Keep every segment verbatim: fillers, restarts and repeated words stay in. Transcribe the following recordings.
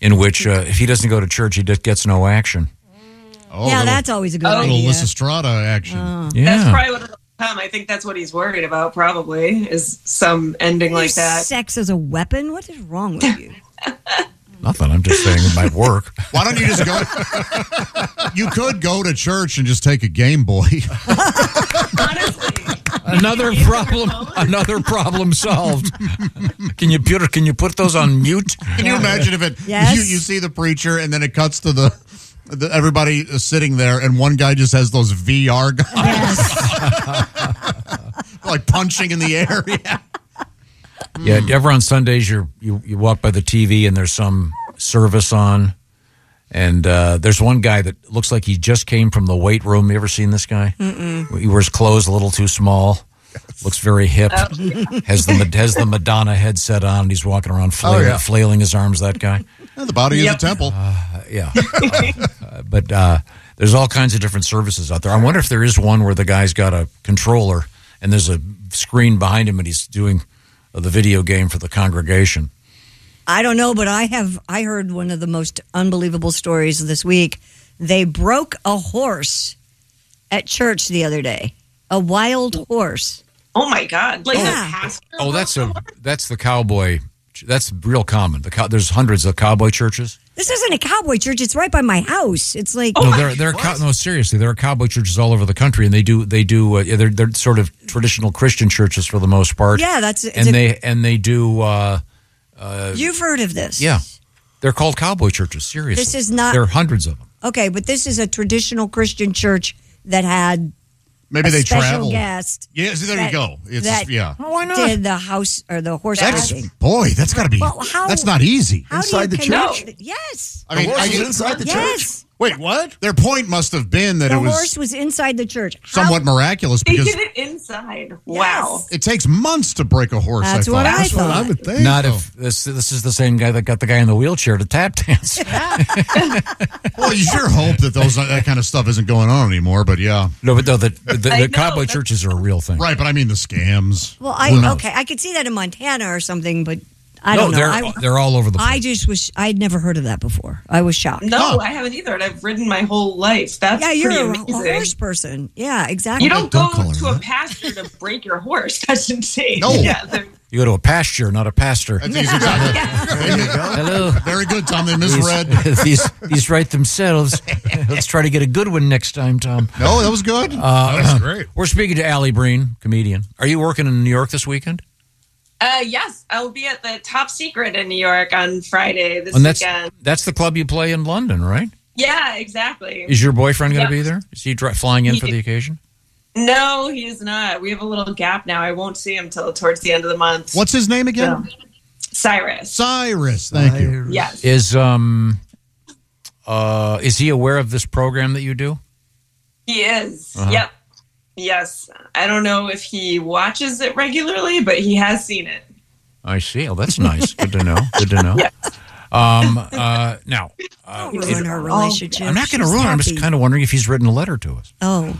in which uh, if he doesn't go to church, he just gets no action. Oh, yeah, little, that's always a good oh, idea. little Lysistrata action. Uh, Yeah. That's probably what it'll come. I think that's what he's worried about, probably, is some ending like that. Sex as a weapon? What is wrong with you? Nothing. I'm just saying it might work. Why don't you just go? You could go to church and just take a Game Boy. Honestly. Another problem. Another problem solved. Can you put Can you put those on mute? Can you imagine if it? Yes. You, you see the preacher and then it cuts to the, the everybody is sitting there and one guy just has those V R guns, like punching in the air. Yeah. Yeah, ever on Sundays you you you walk by the T V and there's some service on, and uh, there's one guy that looks like he just came from the weight room. You ever seen this guy? Mm-mm. He wears clothes a little too small. Yes. Looks very hip. Oh. has the has the Madonna headset on. And he's walking around flailing, Oh, yeah. flailing his arms. That guy. Yeah, the body Yep. is a temple. Uh, yeah, uh, but uh, there's all kinds of different services out there. I wonder if there is one where the guy's got a controller and there's a screen behind him and he's doing the video game for the congregation. I don't know, but I have. I heard one of the most unbelievable stories this week. They broke a horse at church the other day. A wild horse. Oh, my God. Like Yeah. a pastor? Oh, that's a that's the cowboy. That's real common. The cow, there's hundreds of cowboy churches. This isn't a cowboy church. It's right by my house. It's like Oh, no, my- there there are cow, what? no seriously. There are cowboy churches all over the country, and they do they do uh, they're they're sort of traditional Christian churches for the most part. yeah, that's it's and a- they and they do. Uh, You've heard of this, yeah, they're called cowboy churches. Seriously, This is not- There are hundreds of them. Okay, but this is a traditional Christian church that had Maybe a they special travel. guest. Yeah, see, there that- you go. It's that yeah. Oh, why not? Did the house or the horse That's, riding? boy, that's got to be. Well, how- that's not easy. How Inside do the you church? connect- Yes. I mean, horse I is get- inside the church. Yes. wait, what? Their point must have been that The it was horse was inside the church. How- somewhat miraculous They because did it inside. Wow. it takes months to break a horse. That's I what thought. I That's what I thought. would think. Not so. if this this is the same guy that got the guy in the wheelchair to tap dance. Well, you sure hope that those that kind of stuff isn't going on anymore. But yeah, No, but no, the the, the, I know, cowboy that's- churches are a real thing. right. But I mean the scams. Well, Who I knows? okay, I could see that in Montana or something, but I no, don't know. they're I, they're all over the place. I just was. I'd never heard of that before. I was shocked. No, Huh. I haven't either, and I've ridden my whole life. That's Yeah, you're pretty a, a amazing. horse person. Yeah, exactly. You don't Don't go call her to a that. pasture to break your horse. That's insane. No. Yeah, they're- You go to a pasture, not a pastor. That's easy. There you go. Hello. Very good, Tom. They misread. These, these these write themselves. Let's try to get a good one next time, Tom. No, that was good. Uh, that was great. We're speaking to Allie Breen, comedian. Are you working in New York this weekend? Uh, yes, I'll be at the Top Secret in New York on Friday this And that's weekend. that's the club you play in London, right? Yeah, exactly. Is your boyfriend going to Yeah. be there? Is he dri- flying in He- for the occasion? No, he is not. We have a little gap now. I won't see him till towards the end of the month. What's his name again? So, Cyrus. Cyrus. Thank you. Yes. Is um uh is he aware of this program that you do? He is. Uh-huh. Yep. Yes. I don't know if he watches it regularly, but he has seen it. I see. Oh, that's nice. Good to know. Good to know. Yeah. Um. Uh. Now, uh, Don't ruin it- her relationship. I'm not going to She's ruin. it. I'm happy. just kind of wondering if he's written a letter to us. Oh,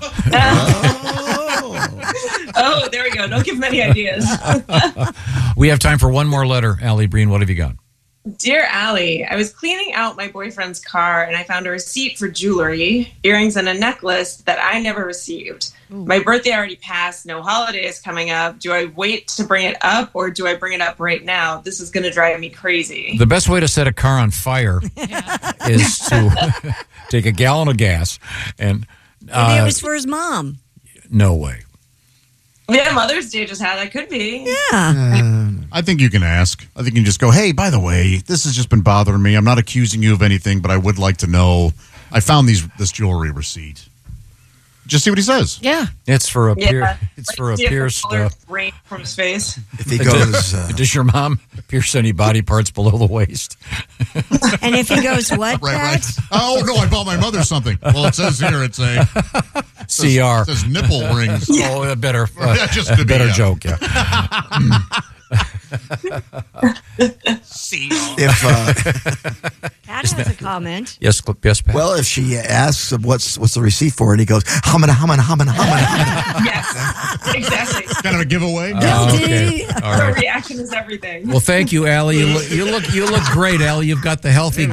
Oh, there we go. Don't give him any ideas. We have time for one more letter. Allie Breen, what have you got? Dear Allie, I was cleaning out my boyfriend's car and I found a receipt for jewelry, earrings, and a necklace that I never received. My birthday already passed. No holiday is coming up. Do I wait to bring it up or do I bring it up right now? This is going to drive me crazy. The best way to set a car on fire is to take a gallon of gas and maybe uh, it was for his mom. no way. Yeah, Mother's Day just had. That could be. Yeah. I think you can ask. I think you can just go, hey, by the way, this has just been bothering me. I'm not accusing you of anything, but I would like to know. I found these this jewelry receipt. Just see what he says. Yeah. It's for a Yeah. pier, it's Like, for a see if the pierced. color Uh, rain from his face. If he goes, uh, does your mom pierce any body parts below the waist? And if he goes, what? Right, Dad? right. Oh, no, I bought my mother something. Well, it says here, it's a C R. It says nipple rings. Oh, a better, uh, Yeah, just a to be, better yeah. joke. Yeah. if uh, Pat has a comment. Yes, cl- yes, Pat. well, if she asks of what's what's the receipt for, and he goes humming, humming, humming, humming. Yes, exactly. Kind of a giveaway. Oh, Guilty. okay. All Her right. reaction is everything. Well, thank you, Allie. You look, you look, you look great, Allie. You've got the healthy